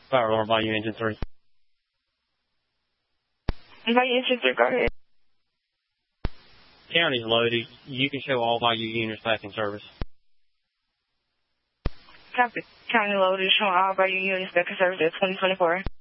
Power alarm, Bayou Engine 3. Bayou Engine 3, go ahead. County's loaded. You can show all Bayou units back in service. Copy. County loaded, showing all Bayou units back in service at 2024.